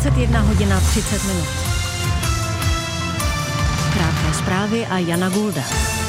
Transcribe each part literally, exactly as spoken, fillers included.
dvacet jedna hodina třicet minut. Krátké zprávy a Jana Gulda.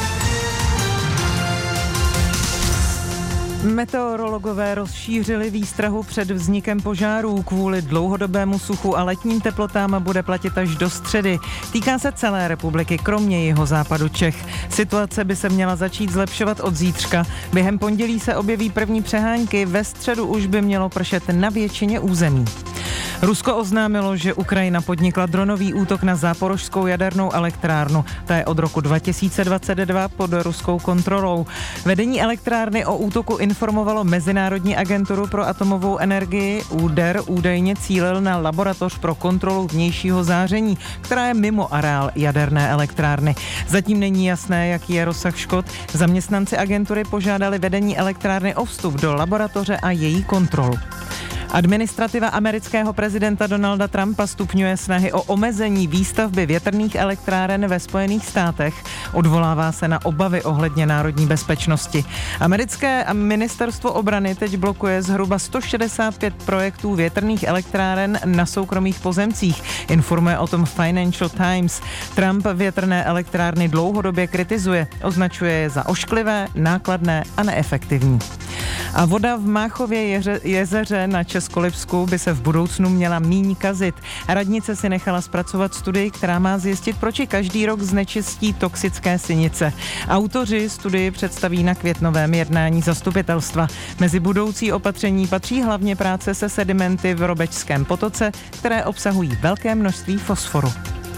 Meteorologové rozšířili výstrahu před vznikem požárů. Kvůli dlouhodobému suchu a letním teplotám bude platit až do středy. Týká se celé republiky, kromě jihozápadu Čech. Situace by se měla začít zlepšovat od zítřka. Během pondělí se objeví první přehánky, ve středu už by mělo pršet na většině území. Rusko oznámilo, že Ukrajina podnikla dronový útok na záporožskou jadernou elektrárnu. Ta je od roku dva tisíce dvacet dva pod ruskou kontrolou. Vedení elektrárny o útoku informovalo Mezinárodní agenturu pro atomovou energii. Úder údajně cílil na laboratoř pro kontrolu vnějšího záření, která je mimo areál jaderné elektrárny. Zatím není jasné, jaký je rozsah škod. Zaměstnanci agentury požádali vedení elektrárny o vstup do laboratoře a její kontrolu. Administrativa amerického prezidenta Donalda Trumpa stupňuje snahy o omezení výstavby větrných elektráren ve Spojených státech. Odvolává se na obavy ohledně národní bezpečnosti. Americké ministerstvo obrany teď blokuje zhruba sto šedesát pět projektů větrných elektráren na soukromých pozemcích, informuje o tom Financial Times. Trump větrné elektrárny dlouhodobě kritizuje, označuje je za ošklivé, nákladné a neefektivní. A voda v Máchově jeře, jezeře na Českolipsku by se v budoucnu měla míň kazit. Radnice si nechala zpracovat studii, která má zjistit, proč každý rok znečistí toxické sinice. Autoři studii představí na květnovém jednání zastupitelstva. Mezi budoucí opatření patří hlavně práce se sedimenty v Robečském potoce, které obsahují velké množství fosforu.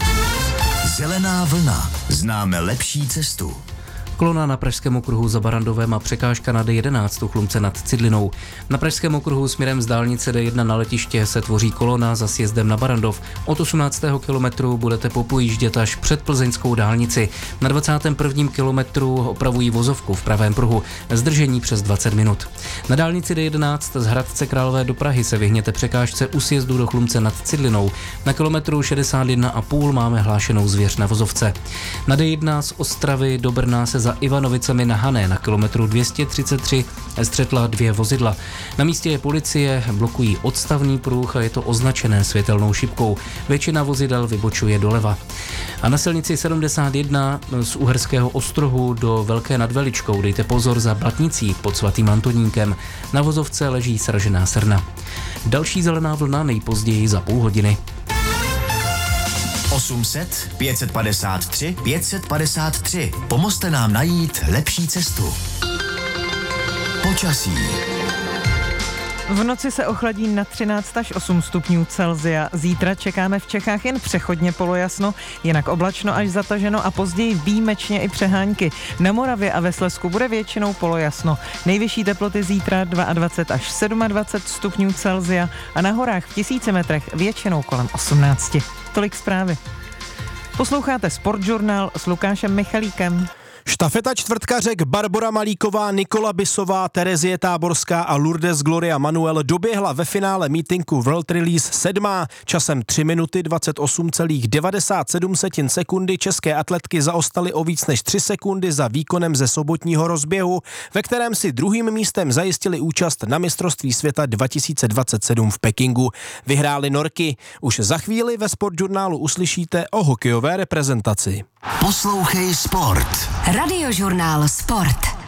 Zelená vlna. Známe lepší cestu. Kolona na Pražském okruhu za Barrandovem a překážka na D jedenáct u Chlumce nad Cidlinou. Na Pražském okruhu směrem z dálnice D jedna na letiště se tvoří kolona za sjezdem na Barrandov. Od osmnáctého kilometru budete popojíždět až před plzeňskou dálnici. Na dvacátém prvním kilometru opravují vozovku v pravém pruhu. Zdržení přes dvacet minut. Na dálnici D jedenáct z Hradce Králové do Prahy se vyhněte překážce u sjezdu do Chlumce nad Cidlinou. Na kilometru šedesát jedna a půl máme hlášenou zvěř na vozovce. Na D jedna z Ostravy do Brna se za Ivanovicemi na Hané na kilometru dvě stě třicet tři střetla dvě vozidla. Na místě je policie, blokují odstavný pruh a je to označené světelnou šipkou. Většina vozidel vybočuje doleva. A na silnici sedmdesát jedna z Uherského Ostrohu do Velké nad Veličkou dejte pozor za Blatnicí pod svatým Antonínem. Na vozovce leží sražená srna. Další zelená vlna nejpozději za půl hodiny. osm set, pět set padesát tři, pět set padesát tři. Pomozte nám najít lepší cestu. Počasí. V noci se ochladí na třináct až osm stupňů Celsia. Zítra čekáme v Čechách jen přechodně polojasno, jinak oblačno až zataženo a později výjimečně i přehánky. Na Moravě a ve Slezsku bude většinou polojasno. Nejvyšší teploty zítra dvacet dva až dvacet sedm stupňů Celsia a na horách v tisíci metrech většinou kolem osmnáct. Tolik zprávy. Posloucháte Sportžurnál s Lukášem Michalíkem. Štafeta čtvrtkařek Barbora Malíková, Nikola Bisová, Terezie Táborská a Lourdes Gloria Manuel doběhla ve finále mítinku World Release sedmá. Časem tři minuty dvacet osm celá devadesát sedm sekundy české atletky zaostaly o víc než tři sekundy za výkonem ze sobotního rozběhu, ve kterém si druhým místem zajistili účast na mistrovství světa dva tisíce dvacet sedm v Pekingu. Vyhrály Norky. Už za chvíli ve Sportžurnálu uslyšíte o hokejové reprezentaci. Poslouchej Sport. Radiožurnál Sport.